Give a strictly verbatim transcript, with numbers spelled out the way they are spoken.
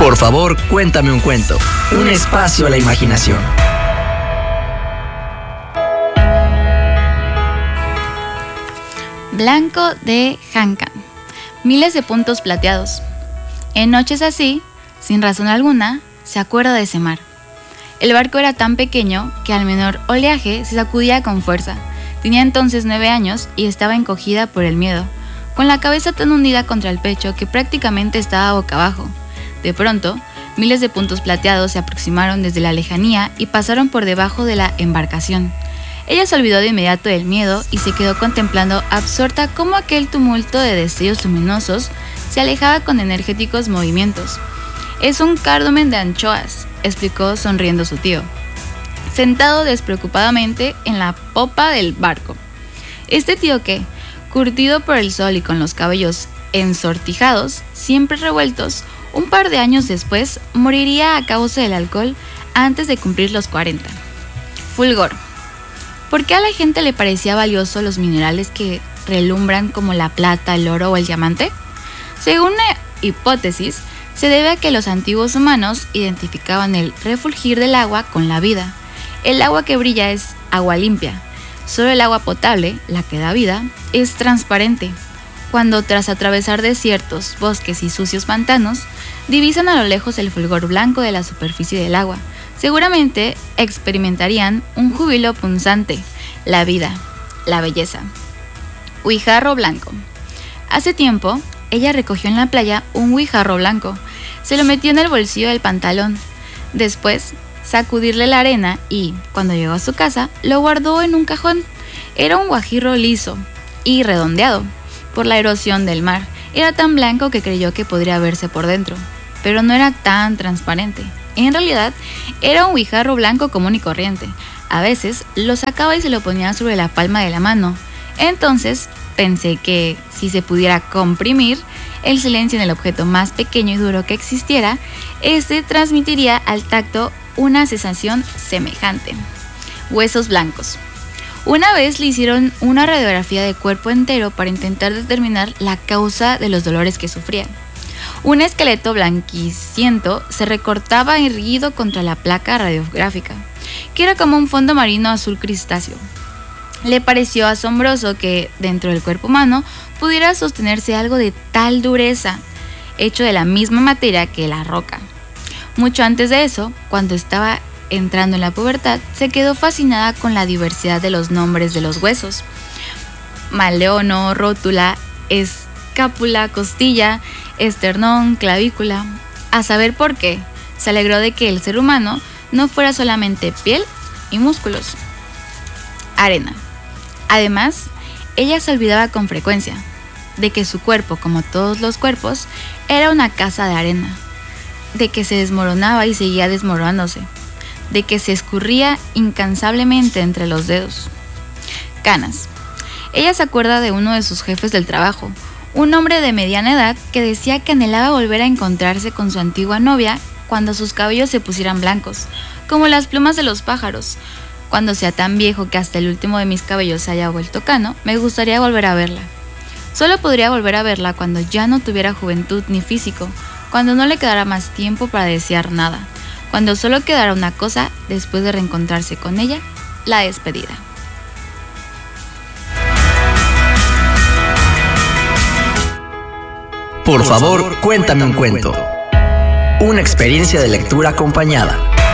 Por favor, cuéntame un cuento. Un espacio a la imaginación. Blanco de Hankan. Miles de puntos plateados. En noches así, sin razón alguna, se acuerda de ese mar. El barco era tan pequeño que al menor oleaje se sacudía con fuerza. Tenía entonces nueve años y estaba encogida por el miedo, con la cabeza tan hundida contra el pecho que prácticamente estaba boca abajo. De pronto, miles de puntos plateados se aproximaron desde la lejanía y pasaron por debajo de la embarcación. Ella se olvidó de inmediato del miedo y se quedó contemplando absorta cómo aquel tumulto de destellos luminosos se alejaba con energéticos movimientos. «Es un cardumen de anchoas», explicó sonriendo su tío, sentado despreocupadamente en la popa del barco. Este tío que, curtido por el sol y con los cabellos ensortijados, siempre revueltos, un par de años después moriría a causa del alcohol antes de cumplir los cuarenta. Fulgor. ¿Por qué a la gente le parecía valioso los minerales que relumbran como la plata, el oro o el diamante? Según una hipótesis, se debe a que los antiguos humanos identificaban el refulgir del agua con la vida. El agua que brilla es agua limpia. Solo el agua potable, la que da vida, es transparente. Cuando tras atravesar desiertos, bosques y sucios pantanos, divisan a lo lejos el fulgor blanco de la superficie del agua, seguramente experimentarían un júbilo punzante, la vida, la belleza. Guijarro blanco. Hace tiempo, ella recogió en la playa un guijarro blanco, se lo metió en el bolsillo del pantalón. Después, sacudirle la arena y, cuando llegó a su casa, lo guardó en un cajón. Era un guajirro liso y redondeado por la erosión del mar. Era tan blanco que creyó que podría verse por dentro, pero no era tan transparente. En realidad, era un guijarro blanco común y corriente. A veces lo sacaba y se lo ponía sobre la palma de la mano. Entonces pensé que si se pudiera comprimir el silencio en el objeto más pequeño y duro que existiera, este transmitiría al tacto una sensación semejante. Huesos blancos. Una vez le hicieron una radiografía de cuerpo entero para intentar determinar la causa de los dolores que sufría. Un esqueleto blanquiciento se recortaba erguido contra la placa radiográfica, que era como un fondo marino azul cristáceo. Le pareció asombroso que, dentro del cuerpo humano, pudiera sostenerse algo de tal dureza, hecho de la misma materia que la roca. Mucho antes de eso, cuando estaba entrando en la pubertad, se quedó fascinada con la diversidad de los nombres de los huesos. Maleono, rótula, escápula, costilla, esternón, clavícula. A saber por qué, se alegró de que el ser humano no fuera solamente piel y músculos. Arena. Además, ella se olvidaba con frecuencia de que su cuerpo, como todos los cuerpos, era una casa de arena, de que se desmoronaba y seguía desmoronándose, de que se escurría incansablemente entre los dedos. Canas. Ella se acuerda de uno de sus jefes del trabajo, un hombre de mediana edad que decía que anhelaba volver a encontrarse con su antigua novia cuando sus cabellos se pusieran blancos, como las plumas de los pájaros. Cuando sea tan viejo que hasta el último de mis cabellos se haya vuelto cano, me gustaría volver a verla. Solo podría volver a verla cuando ya no tuviera juventud ni físico, cuando no le quedara más tiempo para desear nada, cuando solo quedara una cosa después de reencontrarse con ella, la despedida. Por favor, cuéntame un cuento. Una experiencia de lectura acompañada.